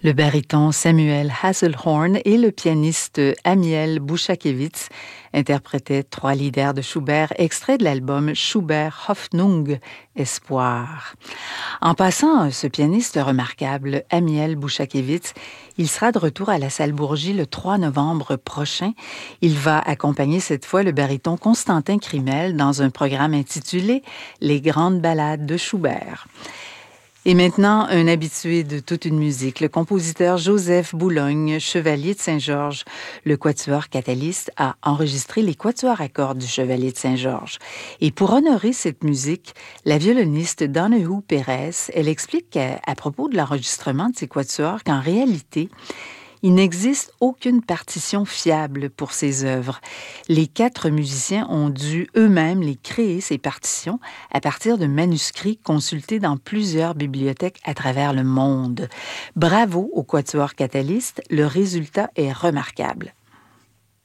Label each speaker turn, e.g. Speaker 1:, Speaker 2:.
Speaker 1: Le baryton Samuel Hasselhorn et le pianiste Amiel Bouchakevitz interprétaient trois leaders de Schubert, extraits de l'album Schubert Hoffnung, Espoir. En passant, ce pianiste remarquable, Amiel Bouchakevitz, il sera de retour à la Salle Bourgie le 3 novembre prochain. Il va accompagner cette fois le baryton Constantin Crimel dans un programme intitulé « Les grandes ballades de Schubert ». Et maintenant, un habitué de toute une musique, le compositeur Joseph Boulogne, chevalier de Saint-Georges. Le quatuor Catalyst a enregistré les quatuors à cordes du chevalier de Saint-Georges. Et pour honorer cette musique, la violoniste Donahue Pérez, elle explique à propos de l'enregistrement de ces quatuors qu'en réalité, il n'existe aucune partition fiable pour ces œuvres. Les 4 musiciens ont dû eux-mêmes les créer, ces partitions, à partir de manuscrits consultés dans plusieurs bibliothèques à travers le monde. Bravo au quatuor Catalyst, le résultat est remarquable.